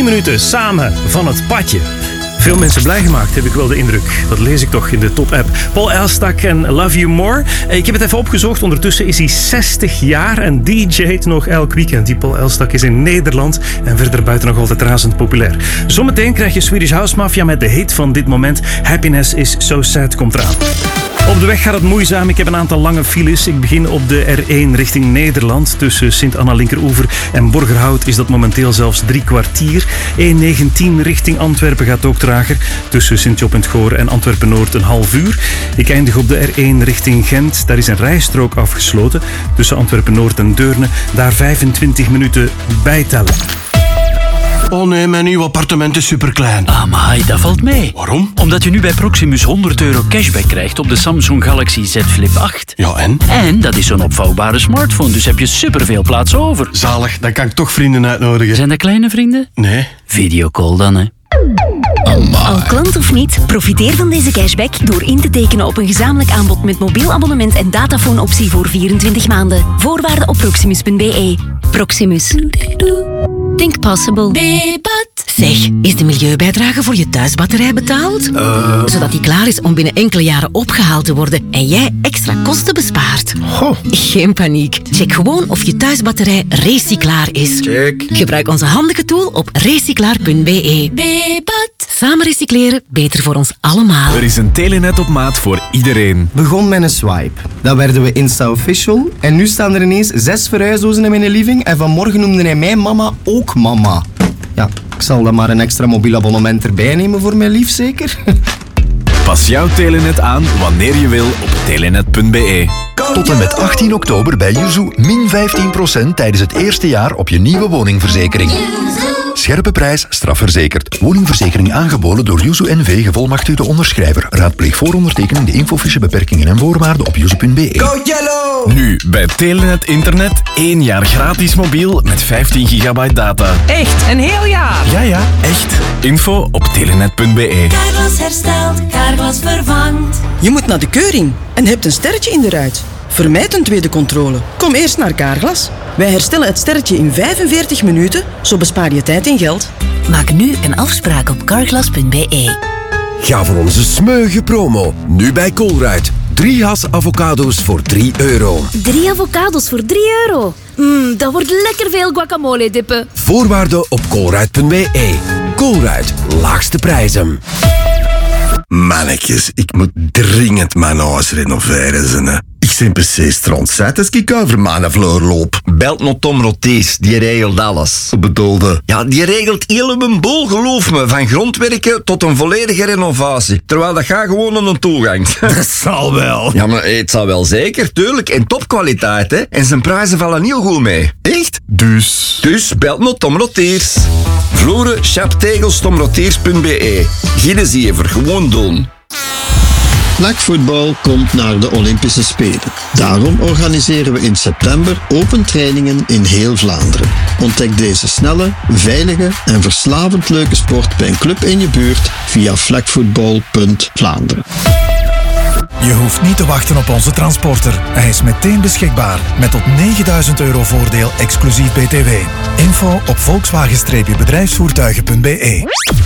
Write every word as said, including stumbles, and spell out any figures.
minuten samen van het padje. Veel mensen blij gemaakt, heb ik wel de indruk. Dat lees ik toch in de top-app. Paul Elstak en Love You More. Ik heb het even opgezocht. Ondertussen is hij zestig jaar en D J't nog elk weekend. Die Paul Elstak is in Nederland en verder buiten nog altijd razend populair. Zometeen krijg je Swedish House Mafia met de hit van dit moment. Happiness is So Sad komt eraan. Op de weg gaat het moeizaam. Ik heb een aantal lange files. Ik begin op de R één richting Nederland. Tussen Sint-Anna Linkeroever en Borgerhout is dat momenteel zelfs drie kwartier. E negentien richting Antwerpen gaat ook trager. Tussen Sint-Job en het Goor en Antwerpen-Noord een half uur. Ik eindig op de R één richting Gent. Daar is een rijstrook afgesloten. Tussen Antwerpen-Noord en Deurne. Daar vijfentwintig minuten bijtellen. Oh nee, mijn nieuw appartement is superklein. Amai, dat valt mee. Waarom? Omdat je nu bij Proximus honderd euro cashback krijgt op de Samsung Galaxy Z Flip acht. Ja, en? En dat is zo'n opvouwbare smartphone, dus heb je superveel plaats over. Zalig, dan kan ik toch vrienden uitnodigen. Zijn dat kleine vrienden? Nee. Videocall dan, hè. Al klant of niet, profiteer van deze cashback door in te tekenen op een gezamenlijk aanbod met mobiel abonnement en datafoonoptie voor vierentwintig maanden. Voorwaarden op proximus punt b e. Proximus. Think possible. Zeg, is de milieubijdrage voor je thuisbatterij betaald? Uh. Zodat die klaar is om binnen enkele jaren opgehaald te worden en jij extra kosten bespaart. Goh. Geen paniek. Check gewoon of je thuisbatterij recyclaar is. Check. Gebruik onze handige tool op recyclaar punt b e. Samen recycleren, beter voor ons allemaal. Er is een Telenet op maat voor iedereen. Begon met een swipe. Dan werden we Insta-official. En nu staan er ineens zes verhuisdozen in mijn living. En vanmorgen noemde hij mijn mama ook mama. Ja, ik zal dan maar een extra mobiel abonnement erbij nemen voor mijn lief, zeker? Pas jouw Telenet aan wanneer je wil op telenet punt b e. Tot en met achttien oktober bij Yuzu min vijftien procent tijdens het eerste jaar op je nieuwe woningverzekering. Scherpe prijs, strafverzekerd. Woningverzekering aangeboden door Yuzu N V, gevolmachtigde onderschrijver. Raadpleeg voor ondertekening de infofiche beperkingen en voorwaarden op yuzu punt b e. Go Yellow! Nu bij Telenet Internet één jaar gratis mobiel met vijftien gigabyte data. Echt, een heel jaar? Ja, ja, echt. Info op telenet punt b e. Carglass herstelt, Carglass vervangt. Je moet naar de keuring en hebt een sterretje in de ruit. Vermijd een tweede controle. Kom eerst naar Carglass. Wij herstellen het sterretje in vijfenveertig minuten, zo bespaar je tijd en geld. Maak nu een afspraak op carglass punt b e. Ga voor onze smeuïge promo. Nu bij Colruyt. Drie has avocado's voor drie euro. Drie avocados voor drie euro. Mmm, dat wordt lekker veel guacamole dippen. Voorwaarden op colruyt punt b e. Colruyt, laagste prijzen. Mannetjes, ik moet dringend mijn huis renoveren. Zin. Ik ben precies strandzet als ik over mijn vloer loop. Belt naar Tom Rotees, die regelt alles. Wat bedoelde? Ja, die regelt heel mijn boel, geloof me. Van grondwerken tot een volledige renovatie. Terwijl dat gaat gewoon aan een toegang. Dat zal wel. Ja, maar het zal wel zeker, tuurlijk. En topkwaliteit, hè. En zijn prijzen vallen heel goed mee. Echt? Dus? Dus belt naar Tom Rotees. Vloeren, chaptegels, tom roteers punt b e. Geen zever, gewoon doen. Flagbvoetbal komt naar de Olympische Spelen. Daarom organiseren we in september open trainingen in heel Vlaanderen. Ontdek deze snelle, veilige en verslavend leuke sport bij een club in je buurt via flagbvoetbal punt vlaanderen. Je hoeft niet te wachten op onze transporter. Hij is meteen beschikbaar met tot negenduizend euro voordeel exclusief B T W. Info op volkswagen bedrijfsvoertuigen punt b e.